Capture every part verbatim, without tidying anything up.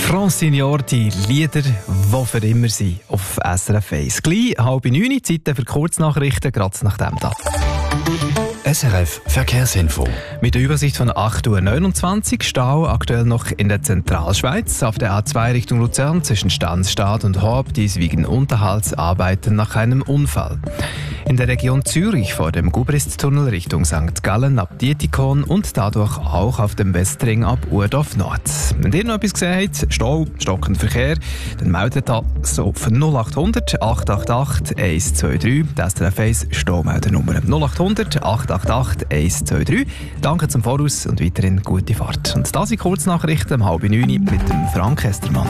Francine, die Lieder, die für immer sind, auf S R F eins. Gleich halb neun, Zeit für Kurznachrichten, gerade nach dem da. S R F Verkehrsinfo. Mit der Übersicht von acht Uhr neunundzwanzig, Stau aktuell noch in der Zentralschweiz. Auf der A zwei Richtung Luzern zwischen Stansstad und Horb, dies wegen Unterhaltsarbeiten nach einem Unfall. In der Region Zürich vor dem Gubristtunnel Richtung Sankt Gallen ab Dietikon und dadurch auch auf dem Westring ab Urdorf Nord. Wenn ihr noch etwas gesehen habt, Stau, stockender Verkehr, dann meldet das auf null acht hundert, acht acht acht, eins zwei drei, die S R F eins Staumeldernummer null acht hundert, acht acht acht, eins zwei drei. Danke zum Voraus und weiterhin gute Fahrt. Und das sind Kurznachrichten um halb neun mit dem Frank Hestermann.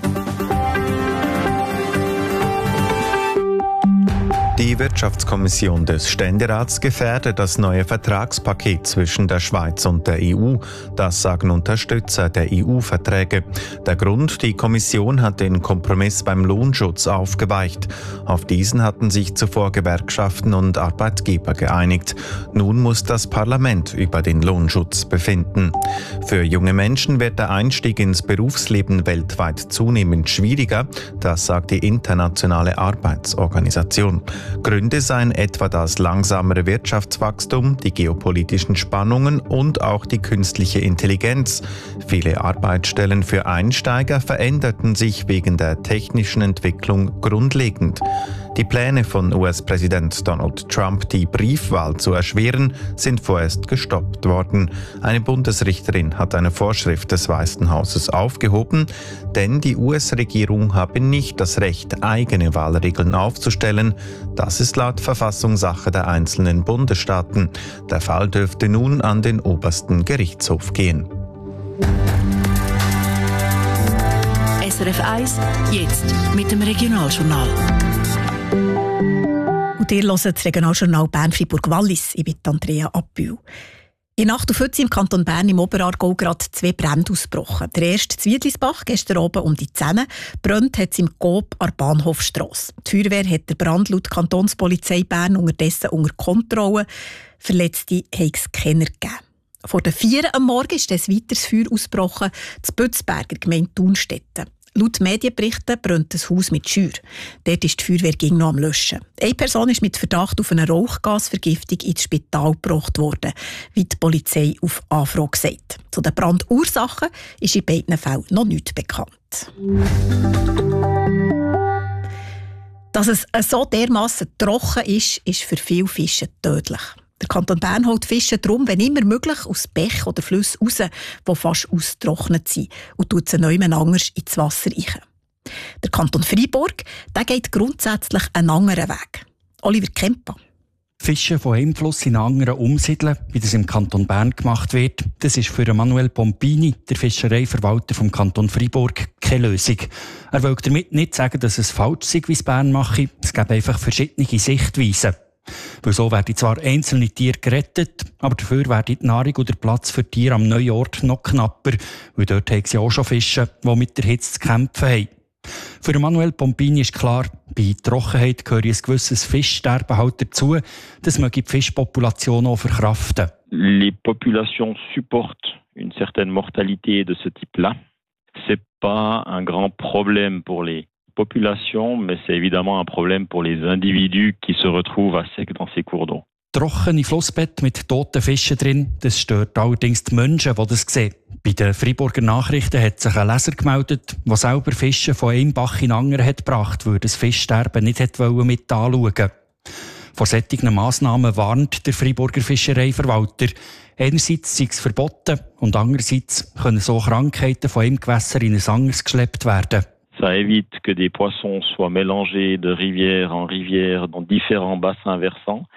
Die Wirtschaftskommission des Ständerats gefährde das neue Vertragspaket zwischen der Schweiz und der E U. Das sagen Unterstützer der E U-Verträge. Der Grund: Die Kommission hat den Kompromiss beim Lohnschutz aufgeweicht. Auf diesen hatten sich zuvor Gewerkschaften und Arbeitgeber geeinigt. Nun muss das Parlament über den Lohnschutz befinden. Für junge Menschen wird der Einstieg ins Berufsleben weltweit zunehmend schwieriger. Das sagt die Internationale Arbeitsorganisation. Gründe seien etwa das langsamere Wirtschaftswachstum, die geopolitischen Spannungen und auch die künstliche Intelligenz. Viele Arbeitsstellen für Einsteiger veränderten sich wegen der technischen Entwicklung grundlegend. Die Pläne von U S-Präsident Donald Trump, die Briefwahl zu erschweren, sind vorerst gestoppt worden. Eine Bundesrichterin hat eine Vorschrift des Weißen Hauses aufgehoben, denn die U S-Regierung habe nicht das Recht, eigene Wahlregeln aufzustellen. Das ist laut Verfassung Sache der einzelnen Bundesstaaten. Der Fall dürfte nun an den obersten Gerichtshof gehen. S R F eins, jetzt mit dem Regionaljournal. Und ihr hört das Regionaljournal Bern-Fribourg-Wallis. Ich bin Andrea Abbühl. In Nacht auf heute im Kanton Bern im Oberaargau gerade zwei Brände ausgebrochen. Der erste in Wiedlisbach, gestern oben um die zehn. Brennt hat es im Coop an der Bahnhofstrasse. Die Feuerwehr hat den Brand laut Kantonspolizei Bern unterdessen unter Kontrolle. Verletzte hat es keiner gegeben. Vor den vier am Morgen ist ein weiteres Feuer ausgebrochen, in Bützberger, Gemeinde Thunstetten. Laut Medienberichten brennt ein Haus mit Scheuer. Dort ist die Feuerwehr gegen noch am Löschen. Eine Person ist mit Verdacht auf eine Rauchgasvergiftung ins Spital gebracht worden, wie die Polizei auf Anfrage sagt. Zu den Brandursachen ist in beiden Fällen noch nichts bekannt. Dass es so dermassen trocken ist, ist für viele Fische tödlich. Der Kanton Bern holt Fische darum, wenn immer möglich, aus Bächen oder Flüssen raus, die fast ausgetrocknet sind, und tut sie neu anders ins Wasser rein. Der Kanton Freiburg, der geht grundsätzlich einen anderen Weg. Oliver Kempa. Fische von einem Fluss in einen anderen umsiedeln, wie das im Kanton Bern gemacht wird, das ist für Manuel Pompini, der Fischereiverwalter vom Kanton Freiburg, keine Lösung. Er will damit nicht sagen, dass es falsch sei, wie es Bern mache. Es gibt einfach verschiedene Sichtweisen. Weil so werden zwar einzelne Tiere gerettet, aber dafür werden die Nahrung und der Platz für Tiere am neuen Ort noch knapper, weil dort haben sie auch schon Fische, die mit der Hitze zu kämpfen haben. Für Manuel Pompini ist klar, bei Trockenheit gehört ein gewisses Fischsterben halt dazu, das möge die Fischpopulation auch verkraften. Les populations supportent une certaine mortalité de ce type-là. C'est pas un grand problème pour les population, mais c'est évidemment un problème pour les individus qui se retrouvent à sec dans ces cours d'eau. Trockene Flussbett mit toten Fischen drin, das stört allerdings die Menschen, die das sehen. Bei den Freiburger Nachrichten hat sich ein Leser gemeldet, der selber Fische von einem Bach in den anderen hat gebracht, weil das Fischsterben nicht mit anschauen wollte. Vor solchen Massnahmen warnt der Freiburger Fischereiverwalter. Einerseits sei es verboten und andererseits können so Krankheiten von einem Gewässer in ein anderes geschleppt werden. Ça évite que des poissons soient mélangés de rivière en rivière dans différents bassins versants.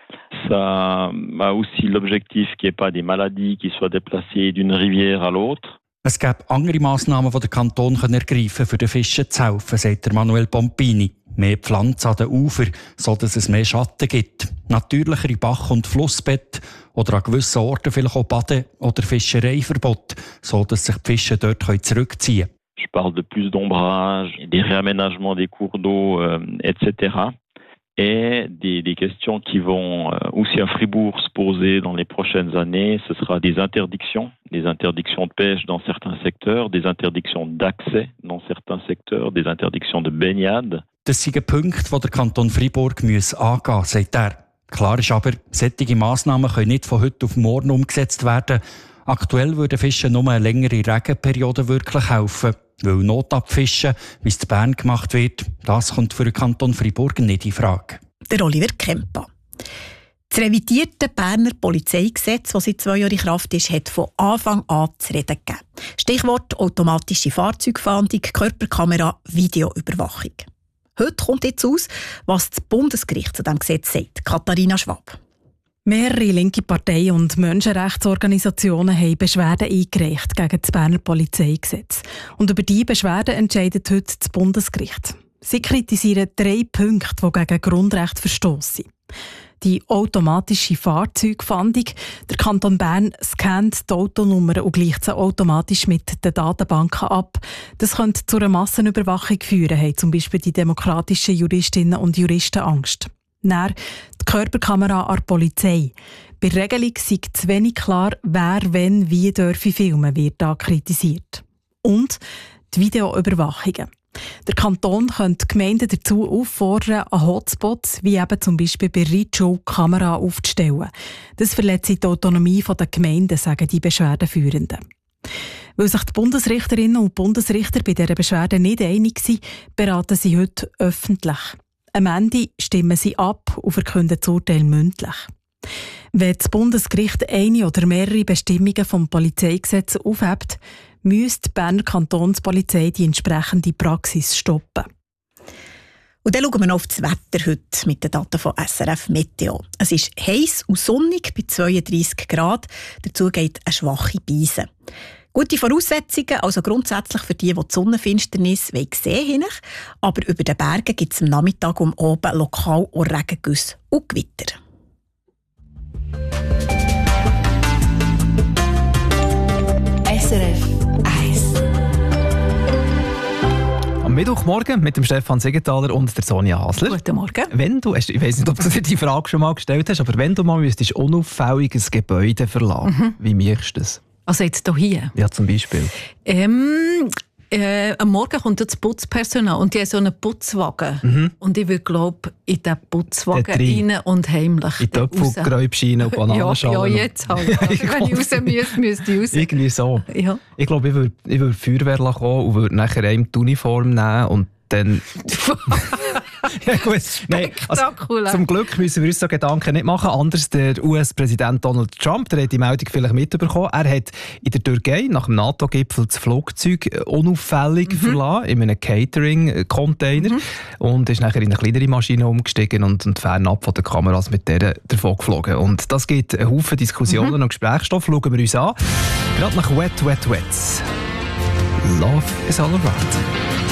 Ça a aussi l'objectif qu'il n'y ait pas des maladies qui soient déplacées d'une rivière à l'autre. Es gibt andere Massnahmen, die der Kanton ergreifen kann, um den Fischen zu helfen, sagt Manuel Pompini. Mehr Pflanzen an den Ufern, sodass es mehr Schatten gibt. Natürlichere Bach- und Flussbett oder an gewissen Orten vielleicht auch Bade- oder Fischereiverbot, sodass sich die Fische dort zurückziehen können. Je parle de plus d'ombrage, des réaménagements des cours d'eau, euh, et cetera. Et des, des questions qui vont euh, aussi à Fribourg se poser dans les prochaines années, ce sera des interdictions, des interdictions de pêche dans certains secteurs, des interdictions d'accès dans certains secteurs, des interdictions de baignade. Das sind Punkte, die der Kanton Fribourg angehen muss, sagt er. Klar ist aber, solche Massnahmen können nicht von heute auf morgen umgesetzt werden. Aktuell würden Fischen nur eine längere Regenperiode wirklich helfen. Weil Notabfischen, wie es in Bern gemacht wird, das kommt für den Kanton Fribourg nicht in Frage. Der Oliver Kempa. Das revidierte Berner Polizeigesetz, das seit zwei Jahren in Kraft ist, hat von Anfang an zu reden gegeben. Stichwort automatische Fahrzeugfahndung, Körperkamera, Videoüberwachung. Heute kommt jetzt aus, was das Bundesgericht zu diesem Gesetz sagt. Katharina Schwab. Mehrere linke Parteien und Menschenrechtsorganisationen haben Beschwerden eingereicht gegen das Berner Polizeigesetz. Und über diese Beschwerden entscheidet heute das Bundesgericht. Sie kritisieren drei Punkte, die gegen Grundrechte verstoßen. Die automatische Fahrzeugfahndung. Der Kanton Bern scannt die Autonummer und gleicht sie automatisch mit den Datenbanken ab. Das könnte zu einer Massenüberwachung führen, haben zum Beispiel die demokratischen Juristinnen und Juristen Angst. Dann die Körperkamera an der Polizei. Bei der Regelung sei zu wenig klar, wer, wenn, wie dürfe filmen, wird da kritisiert. Und die Videoüberwachungen. Der Kanton könnte Gemeinden dazu auffordern, an Hotspots, wie eben zum Beispiel bei Reitschule, Kamera aufzustellen. Das verletzt die Autonomie der Gemeinden, sagen die Beschwerdeführenden. Weil sich die Bundesrichterinnen und Bundesrichter bei dieser Beschwerde nicht einig sind, beraten sie heute öffentlich. Am Ende stimmen sie ab und verkünden das Urteil mündlich. Wenn das Bundesgericht eine oder mehrere Bestimmungen vom Polizeigesetz aufhebt, müsste die Berner Kantonspolizei die entsprechende Praxis stoppen. Und dann schauen wir noch auf das Wetter heute mit den Daten von S R F Meteo. Es ist heiß und sonnig bei zweiunddreissig Grad. Dazu geht eine schwache Brise. Gute Voraussetzungen, also grundsätzlich für die, die die Sonnenfinsternis sehen wollen. Aber über den Bergen gibt es am Nachmittag und oben lokal auch Regengüsse und Gewitter. S R F eins. Am Mittwochmorgen mit dem Stefan Siegenthaler und der Sonja Hasler. Guten Morgen. Wenn du, ich weiss nicht, ob du dir die Frage schon mal gestellt hast, aber wenn du mal müsstest unauffällig ein Gebäude verlassen, mhm. wie merkst du das? Also jetzt hier? Ja, zum Beispiel. Ähm, äh, am Morgen kommt das Putzpersonal und die haben so einen Putzwagen. Mhm. Und ich würde, glaube in diesen Putzwagen rein und heimlich in Töpfe, Gräubscheine und Bananenschalen. Ja, ja, jetzt halt. Also, wenn ich raus müsste, müsste ich raus. Irgendwie so. Ja. Ich glaube, ich würde ich würd Feuerwehr kommen und würde nachher einem die Uniform nehmen und dann... Ja, gut. Nein, also, zum Glück müssen wir uns so Gedanken nicht machen. Anders der U S-Präsident Donald Trump, der hat die Meldung vielleicht mitbekommen. Er hat in der Türkei nach dem NATO-Gipfel das Flugzeug unauffällig mhm. verlassen, in einem Catering-Container. Mhm. Und ist nachher in eine kleinere Maschine umgestiegen und, und fernab von den Kameras mit der davon geflogen. Und das gibt einen Haufen Diskussionen mhm. und Gesprächsstoff. Schauen wir uns an. Gerade nach Wet, Wet, Wet. Love is all around.